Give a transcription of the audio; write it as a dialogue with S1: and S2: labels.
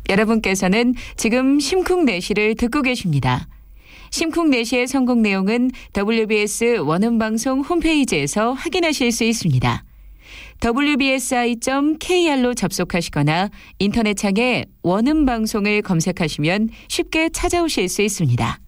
S1: 여러분께서는 지금 심쿵내시를 듣고 계십니다. 심쿵내시의 성공 내용은 WBS 원음방송 홈페이지에서 확인하실 수 있습니다. wbsi.kr로 접속하시거나 인터넷창에 원음방송을 검색하시면 쉽게 찾아오실 수 있습니다.